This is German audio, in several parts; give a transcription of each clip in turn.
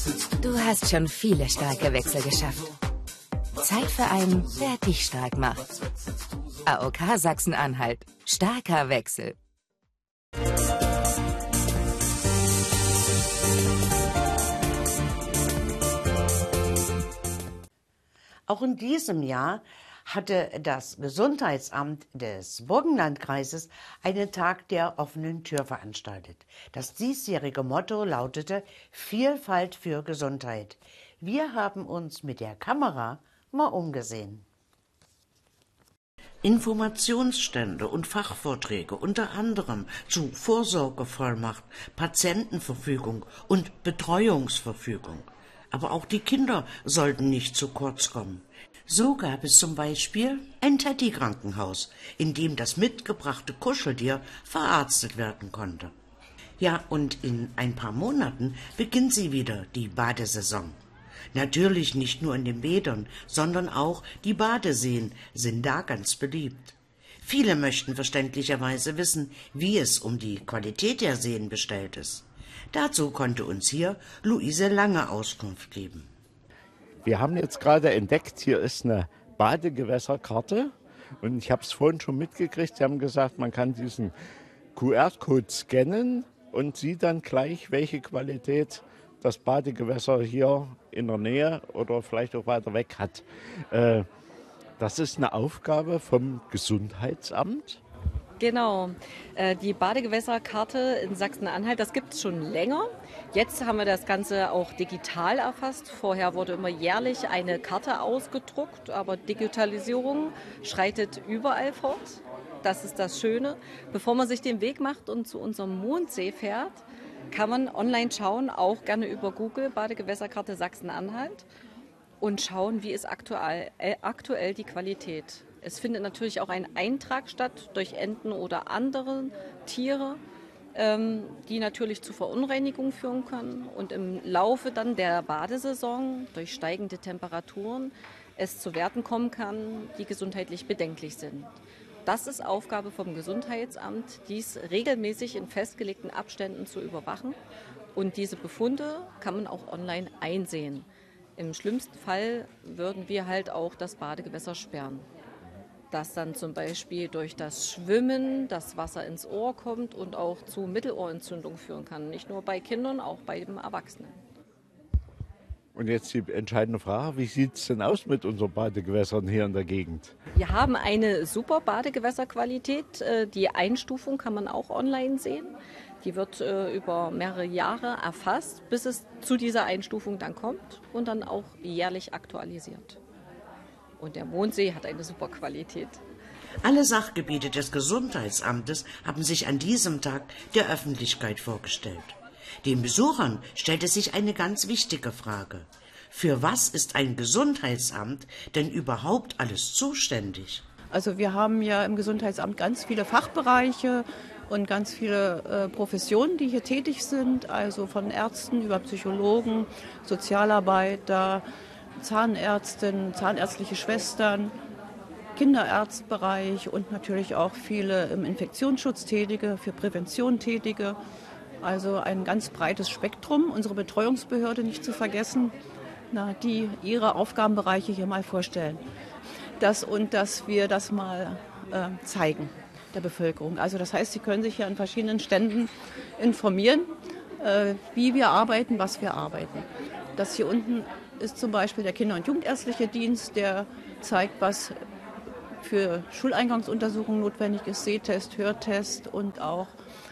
Du hast schon viele starke Wechsel geschafft. Zeit für einen, der dich stark macht. AOK Sachsen-Anhalt. Starker Wechsel. Auch in diesem Jahr hatte das Gesundheitsamt des Burgenlandkreises einen Tag der offenen Tür veranstaltet. Das diesjährige Motto lautete Vielfalt für Gesundheit. Wir haben uns mit der Kamera mal umgesehen. Informationsstände und Fachvorträge unter anderem zu Vorsorgevollmacht, Patientenverfügung und Betreuungsverfügung. Aber auch die Kinder sollten nicht zu kurz kommen. So gab es zum Beispiel ein Teddy-Krankenhaus, in dem das mitgebrachte Kuscheltier verarztet werden konnte. Ja, und in ein paar Monaten beginnt sie wieder, die Badesaison. Natürlich nicht nur in den Bädern, sondern auch die Badeseen sind da ganz beliebt. Viele möchten verständlicherweise wissen, wie es um die Qualität der Seen bestellt ist. Dazu konnte uns hier Luise Lange Auskunft geben. Wir haben jetzt gerade entdeckt, hier ist eine Badegewässerkarte und ich habe es vorhin schon mitgekriegt. Sie haben gesagt, man kann diesen QR-Code scannen und sieht dann gleich, welche Qualität das Badegewässer hier in der Nähe oder vielleicht auch weiter weg hat. Das ist eine Aufgabe vom Gesundheitsamt. Genau, die Badegewässerkarte in Sachsen-Anhalt, das gibt es schon länger. Jetzt haben wir das Ganze auch digital erfasst. Vorher wurde immer jährlich eine Karte ausgedruckt, aber Digitalisierung schreitet überall fort. Das ist das Schöne. Bevor man sich den Weg macht und zu unserem Mondsee fährt, kann man online schauen, auch gerne über Google, Badegewässerkarte Sachsen-Anhalt, und schauen, wie ist aktuell die Qualität. Es findet natürlich auch ein Eintrag statt durch Enten oder andere Tiere, die natürlich zu Verunreinigungen führen können und im Laufe dann der Badesaison durch steigende Temperaturen es zu Werten kommen kann, die gesundheitlich bedenklich sind. Das ist Aufgabe vom Gesundheitsamt, dies regelmäßig in festgelegten Abständen zu überwachen, und diese Befunde kann man auch online einsehen. Im schlimmsten Fall würden wir halt auch das Badegewässer sperren, dass dann zum Beispiel durch das Schwimmen das Wasser ins Ohr kommt und auch zu Mittelohrentzündung führen kann. Nicht nur bei Kindern, auch bei den Erwachsenen. Und jetzt die entscheidende Frage, wie sieht es denn aus mit unseren Badegewässern hier in der Gegend? Wir haben eine super Badegewässerqualität. Die Einstufung kann man auch online sehen. Die wird über mehrere Jahre erfasst, bis es zu dieser Einstufung dann kommt und dann auch jährlich aktualisiert. Und der Mondsee hat eine super Qualität. Alle Sachgebiete des Gesundheitsamtes haben sich an diesem Tag der Öffentlichkeit vorgestellt. Den Besuchern stellte sich eine ganz wichtige Frage. Für was ist ein Gesundheitsamt denn überhaupt alles zuständig? Also wir haben ja im Gesundheitsamt ganz viele Fachbereiche und ganz viele Professionen, die hier tätig sind. Also von Ärzten über Psychologen, Sozialarbeiter, Zahnärztinnen, zahnärztliche Schwestern, Kinderarztbereich und natürlich auch viele im Infektionsschutz Tätige, für Prävention Tätige. Also ein ganz breites Spektrum. Unsere Betreuungsbehörde nicht zu vergessen, die ihre Aufgabenbereiche hier mal vorstellen. Dass wir das mal zeigen der Bevölkerung. Also das heißt, Sie können sich hier an verschiedenen Ständen informieren, wie wir arbeiten, was wir arbeiten. Das hier unten ist zum Beispiel der Kinder- und Jugendärztliche Dienst, der zeigt, was für Schuleingangsuntersuchungen notwendig ist, Sehtest, Hörtest und auch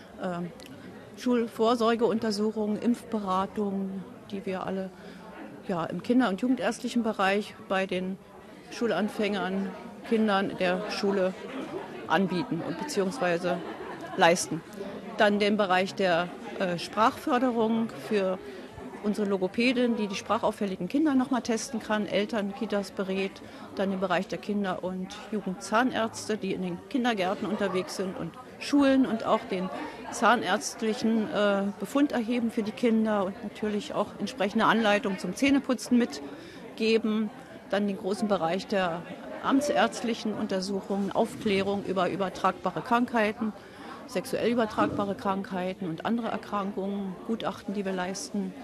Schulvorsorgeuntersuchungen, Impfberatungen, die wir alle im Kinder- und Jugendärztlichen Bereich bei den Schulanfängern, Kindern der Schule anbieten und beziehungsweise leisten. Dann den Bereich der Sprachförderung für unsere Logopädin, die sprachauffälligen Kinder nochmal testen kann, Eltern, Kitas berät. Dann den Bereich der Kinder- und Jugendzahnärzte, die in den Kindergärten unterwegs sind und Schulen und auch den zahnärztlichen Befund erheben für die Kinder und natürlich auch entsprechende Anleitungen zum Zähneputzen mitgeben. Dann den großen Bereich der amtsärztlichen Untersuchungen, Aufklärung über übertragbare Krankheiten, sexuell übertragbare Krankheiten und andere Erkrankungen, Gutachten, die wir leisten.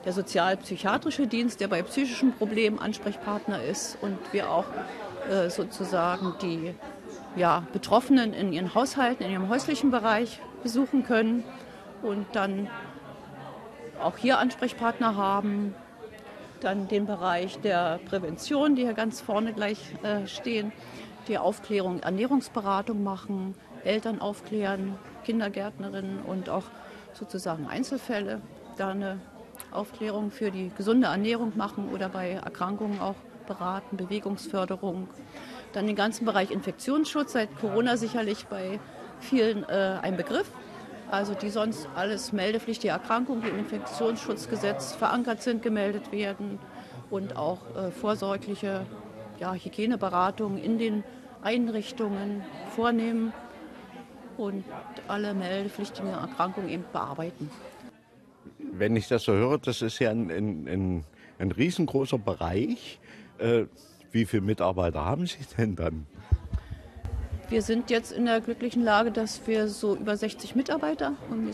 der sozialpsychiatrische Dienst, der bei psychischen Problemen Ansprechpartner ist und wir auch sozusagen die Betroffenen in ihren Haushalten, in ihrem häuslichen Bereich besuchen können und dann auch hier Ansprechpartner haben. Dann den Bereich der Prävention, die hier ganz vorne gleich stehen, die Aufklärung, Ernährungsberatung machen, Eltern aufklären, Kindergärtnerinnen und auch sozusagen Einzelfälle, da eine Aufklärung für die gesunde Ernährung machen oder bei Erkrankungen auch beraten, Bewegungsförderung. Dann den ganzen Bereich Infektionsschutz, seit Corona sicherlich bei vielen ein Begriff. Also die sonst alles meldepflichtige Erkrankungen, die im Infektionsschutzgesetz verankert sind, gemeldet werden und auch vorsorgliche Hygieneberatungen in den Einrichtungen vornehmen und alle meldepflichtigen Erkrankungen eben bearbeiten. Wenn ich das so höre, das ist ja ein riesengroßer Bereich. Wie viele Mitarbeiter haben Sie denn dann? Wir sind jetzt in der glücklichen Lage, dass wir so über 60 Mitarbeiter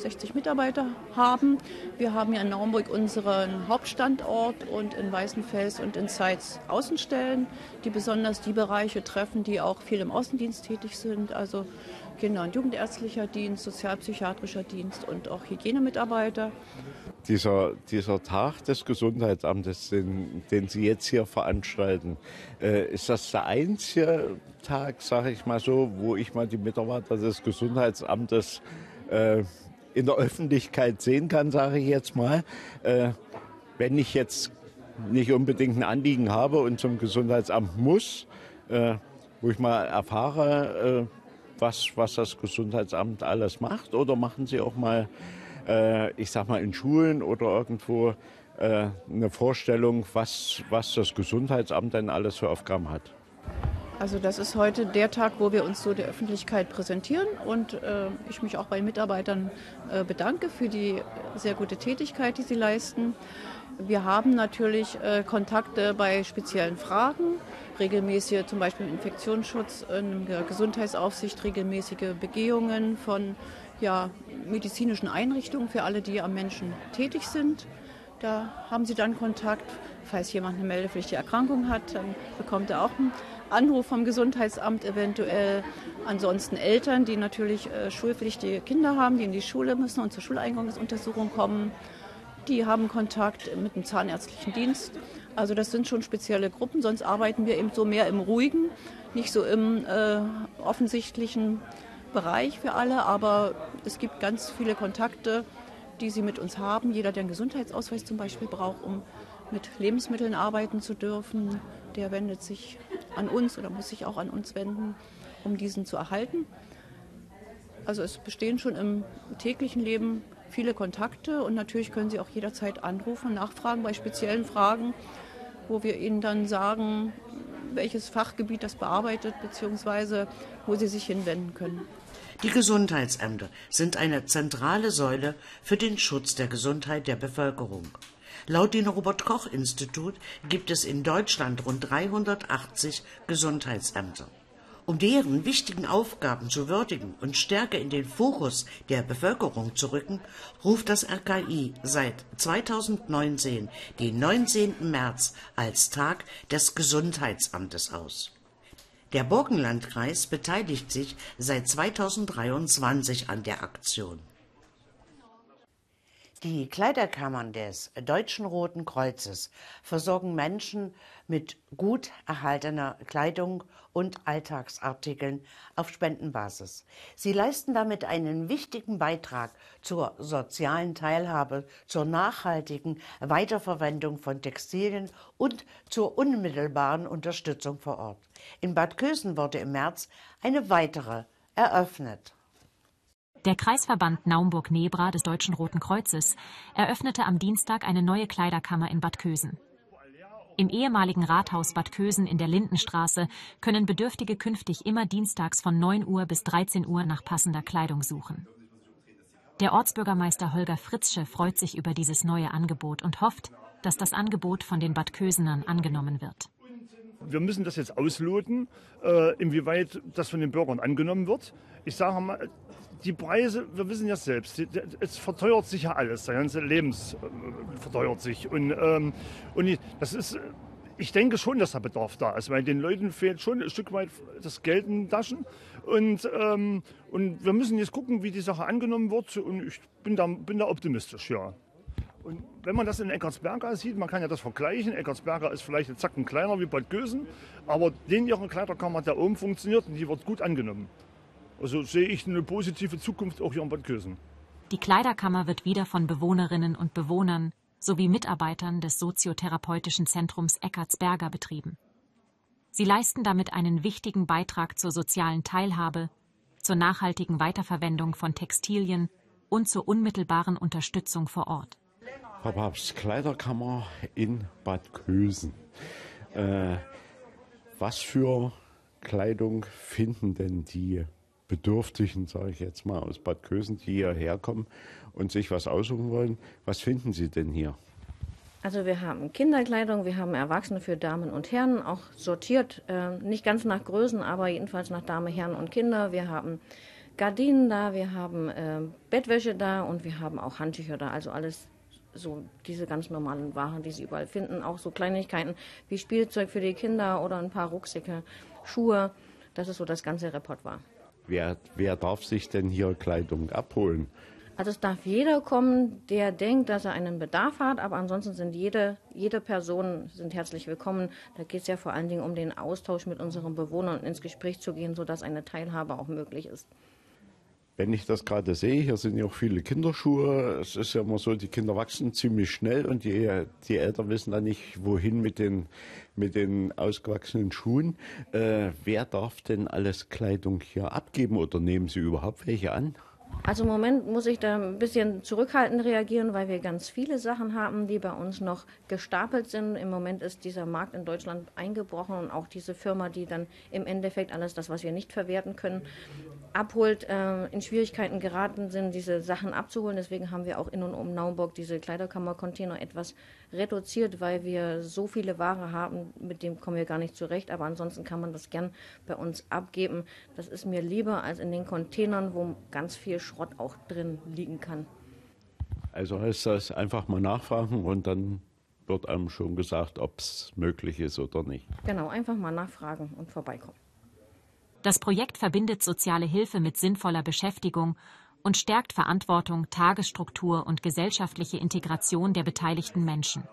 haben. Wir haben hier in Naumburg unseren Hauptstandort und in Weißenfels und in Zeitz Außenstellen, die besonders die Bereiche treffen, die auch viel im Außendienst tätig sind, also Kinder- und Jugendärztlicher Dienst, sozialpsychiatrischer Dienst und auch Hygienemitarbeiter. Dieser Tag des Gesundheitsamtes, den Sie jetzt hier veranstalten, ist das der einzige Tag, sage ich mal so, wo ich mal die Mitarbeiter des Gesundheitsamtes in der Öffentlichkeit sehen kann, sage ich jetzt mal. Wenn ich jetzt nicht unbedingt ein Anliegen habe und zum Gesundheitsamt muss, wo ich mal erfahre, was das Gesundheitsamt alles macht, oder machen Sie auch mal, ich sag mal, in Schulen oder irgendwo eine Vorstellung, was das Gesundheitsamt denn alles für Aufgaben hat? Also das ist heute der Tag, wo wir uns so der Öffentlichkeit präsentieren und ich mich auch bei den Mitarbeitern bedanke für die sehr gute Tätigkeit, die sie leisten. Wir haben natürlich Kontakte bei speziellen Fragen, regelmäßige, zum Beispiel im Infektionsschutz, in der Gesundheitsaufsicht, regelmäßige Begehungen von medizinischen Einrichtungen für alle, die am Menschen tätig sind. Da haben sie dann Kontakt. Falls jemand eine meldepflichtige Erkrankung hat, dann bekommt er auch einen Anruf vom Gesundheitsamt eventuell. Ansonsten Eltern, die natürlich schulpflichtige Kinder haben, die in die Schule müssen und zur Schuleingangsuntersuchung kommen. Die haben Kontakt mit dem zahnärztlichen Dienst. Also das sind schon spezielle Gruppen, sonst arbeiten wir eben so mehr im Ruhigen, nicht so im offensichtlichen Bereich für alle, aber es gibt ganz viele Kontakte, die sie mit uns haben. Jeder, der einen Gesundheitsausweis zum Beispiel braucht, um mit Lebensmitteln arbeiten zu dürfen, der wendet sich an uns oder muss sich auch an uns wenden, um diesen zu erhalten. Also es bestehen schon im täglichen Leben viele Kontakte und natürlich können Sie auch jederzeit anrufen und nachfragen bei speziellen Fragen, wo wir Ihnen dann sagen, welches Fachgebiet das bearbeitet bzw. wo Sie sich hinwenden können. Die Gesundheitsämter sind eine zentrale Säule für den Schutz der Gesundheit der Bevölkerung. Laut dem Robert-Koch-Institut gibt es in Deutschland rund 380 Gesundheitsämter. Um deren wichtigen Aufgaben zu würdigen und stärker in den Fokus der Bevölkerung zu rücken, ruft das RKI seit 2019 den 19. März als Tag des Gesundheitsamtes aus. Der Burgenlandkreis beteiligt sich seit 2023 an der Aktion. Die Kleiderkammern des Deutschen Roten Kreuzes versorgen Menschen mit gut erhaltener Kleidung und Alltagsartikeln auf Spendenbasis. Sie leisten damit einen wichtigen Beitrag zur sozialen Teilhabe, zur nachhaltigen Weiterverwendung von Textilien und zur unmittelbaren Unterstützung vor Ort. In Bad Kösen wurde im März eine weitere eröffnet. Der Kreisverband Naumburg-Nebra des Deutschen Roten Kreuzes eröffnete am Dienstag eine neue Kleiderkammer in Bad Kösen. Im ehemaligen Rathaus Bad Kösen in der Lindenstraße können Bedürftige künftig immer dienstags von 9 Uhr bis 13 Uhr nach passender Kleidung suchen. Der Ortsbürgermeister Holger Fritzsche freut sich über dieses neue Angebot und hofft, dass das Angebot von den Bad Kösenern angenommen wird. Wir müssen das jetzt ausloten, inwieweit das von den Bürgern angenommen wird. Ich sage mal, die Preise, wir wissen ja selbst, es verteuert sich ja alles, der ganze Lebens verteuert sich. Und das ist, ich denke schon, dass der Bedarf da ist, weil den Leuten fehlt schon ein Stück weit das Geld in den Taschen. Und wir müssen jetzt gucken, wie die Sache angenommen wird. Und ich bin da optimistisch, ja. Und wenn man das in Eckartsberga sieht, man kann ja das vergleichen. Eckartsberga ist vielleicht einen Zacken kleiner wie Bad Kösen, aber ihre Kleiderkammer da oben funktioniert und die wird gut angenommen. Also sehe ich eine positive Zukunft auch hier in Bad Kösen. Die Kleiderkammer wird wieder von Bewohnerinnen und Bewohnern sowie Mitarbeitern des soziotherapeutischen Zentrums Eckartsberga betrieben. Sie leisten damit einen wichtigen Beitrag zur sozialen Teilhabe, zur nachhaltigen Weiterverwendung von Textilien und zur unmittelbaren Unterstützung vor Ort. Frau Papst, Kleiderkammer in Bad Kösen. Was für Kleidung finden denn die Bedürftigen, sage ich jetzt mal, aus Bad Kösen, die hierher kommen und sich was aussuchen wollen? Was finden Sie denn hier? Also wir haben Kinderkleidung, wir haben Erwachsene für Damen und Herren, auch sortiert, nicht ganz nach Größen, aber jedenfalls nach Dame, Herren und Kinder. Wir haben Gardinen da, wir haben Bettwäsche da und wir haben auch Handtücher da, also alles so diese ganz normalen Waren, die Sie überall finden, auch so Kleinigkeiten wie Spielzeug für die Kinder oder ein paar Rucksäcke, Schuhe, das ist so das ganze Repertoire. Wer darf sich denn hier Kleidung abholen? Also es darf jeder kommen, der denkt, dass er einen Bedarf hat, aber ansonsten sind jede Person sind herzlich willkommen. Da geht es ja vor allen Dingen um den Austausch mit unseren Bewohnern und ins Gespräch zu gehen, sodass eine Teilhabe auch möglich ist. Wenn ich das gerade sehe, hier sind ja auch viele Kinderschuhe. Es ist ja immer so, die Kinder wachsen ziemlich schnell und die Eltern wissen dann nicht, wohin mit den ausgewachsenen Schuhen. Wer darf denn alles Kleidung hier abgeben oder nehmen Sie überhaupt welche an? Also im Moment muss ich da ein bisschen zurückhaltend reagieren, weil wir ganz viele Sachen haben, die bei uns noch gestapelt sind. Im Moment ist dieser Markt in Deutschland eingebrochen und auch diese Firma, die dann im Endeffekt alles das, was wir nicht verwerten können, abholt, in Schwierigkeiten geraten sind, diese Sachen abzuholen. Deswegen haben wir auch in und um Naumburg diese Kleiderkammer-Container etwas reduziert, weil wir so viele Ware haben, mit dem kommen wir gar nicht zurecht. Aber ansonsten kann man das gern bei uns abgeben. Das ist mir lieber als in den Containern, wo ganz viel Schrott auch drin liegen kann. Also heißt das einfach mal nachfragen und dann wird einem schon gesagt, ob es möglich ist oder nicht. Genau, einfach mal nachfragen und vorbeikommen. Das Projekt verbindet soziale Hilfe mit sinnvoller Beschäftigung und stärkt Verantwortung, Tagesstruktur und gesellschaftliche Integration der beteiligten Menschen.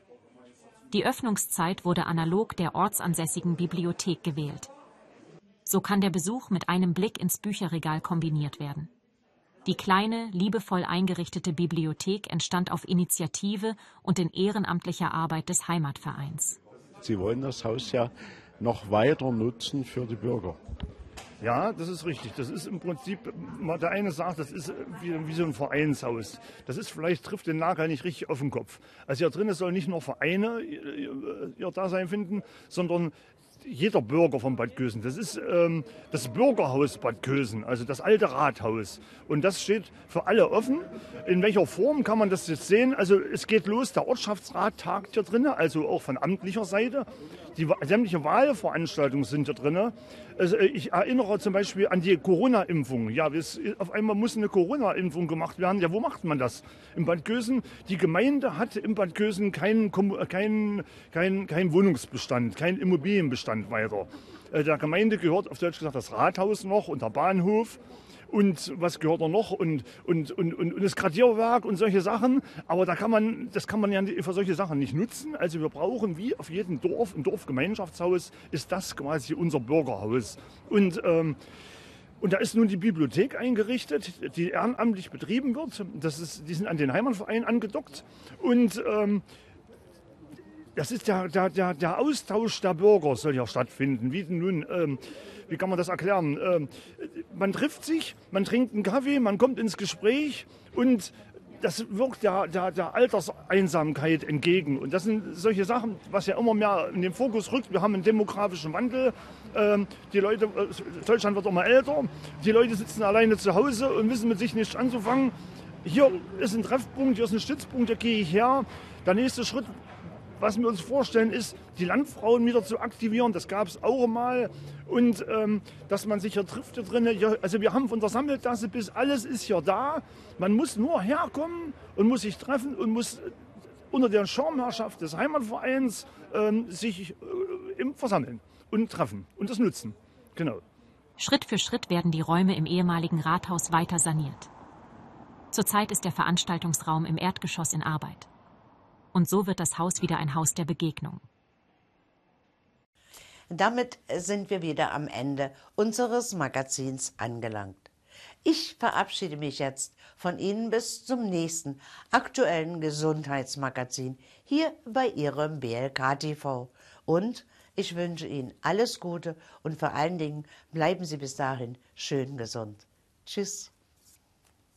Die Öffnungszeit wurde analog der ortsansässigen Bibliothek gewählt. So kann der Besuch mit einem Blick ins Bücherregal kombiniert werden. Die kleine, liebevoll eingerichtete Bibliothek entstand auf Initiative und in ehrenamtlicher Arbeit des Heimatvereins. Sie wollen das Haus ja noch weiter nutzen für die Bürger. Ja, das ist richtig. Das ist im Prinzip, der eine sagt, das ist wie so ein Vereinshaus. Das ist vielleicht, trifft den Nagel nicht richtig auf den Kopf. Also hier drin sollen nicht nur Vereine ihr Dasein finden, sondern jeder Bürger von Bad Kösen. Das ist das Bürgerhaus Bad Kösen, also das alte Rathaus. Und das steht für alle offen. In welcher Form kann man das jetzt sehen? Also es geht los, der Ortschaftsrat tagt hier drin, also auch von amtlicher Seite. Die sämtliche Wahlveranstaltungen sind hier drin. Also ich erinnere zum Beispiel an die Corona-Impfung. Ja, auf einmal muss eine Corona-Impfung gemacht werden. Ja, wo macht man das? In Bad Kösen. Die Gemeinde hat in Bad Kösen keinen Wohnungsbestand, keinen Immobilienbestand weiter. Der Gemeinde gehört auf Deutsch gesagt das Rathaus noch und der Bahnhof. Und was gehört da noch? Und das Gradierwerk und solche Sachen. Aber das kann man ja für solche Sachen nicht nutzen. Also wir brauchen, wie auf jedem Dorf, ein Dorfgemeinschaftshaus, ist das quasi unser Bürgerhaus. Und da ist nun die Bibliothek eingerichtet, die ehrenamtlich betrieben wird. Die sind an den Heimatverein angedockt. Und das ist der Austausch der Bürger soll ja stattfinden. Wie kann man das erklären? Man trifft sich, man trinkt einen Kaffee, man kommt ins Gespräch und das wirkt der Alterseinsamkeit entgegen. Und das sind solche Sachen, was ja immer mehr in den Fokus rückt. Wir haben einen demografischen Wandel. Deutschland wird immer älter. Die Leute sitzen alleine zu Hause und wissen mit sich nichts anzufangen. Hier ist ein Treffpunkt, hier ist ein Stützpunkt, da gehe ich her. Der nächste Schritt, was wir uns vorstellen, ist, die Landfrauen wieder zu aktivieren. Das gab es auch mal. Und dass man sich hier trifft hier drin. Also wir haben von der Sammeltasse bis alles ist hier da. Man muss nur herkommen und muss sich treffen und muss unter der Schirmherrschaft des Heimatvereins sich versammeln und treffen und das nutzen. Genau. Schritt für Schritt werden die Räume im ehemaligen Rathaus weiter saniert. Zurzeit ist der Veranstaltungsraum im Erdgeschoss in Arbeit. Und so wird das Haus wieder ein Haus der Begegnung. Damit sind wir wieder am Ende unseres Magazins angelangt. Ich verabschiede mich jetzt von Ihnen bis zum nächsten aktuellen Gesundheitsmagazin hier bei Ihrem BLK TV. Und ich wünsche Ihnen alles Gute und vor allen Dingen bleiben Sie bis dahin schön gesund. Tschüss.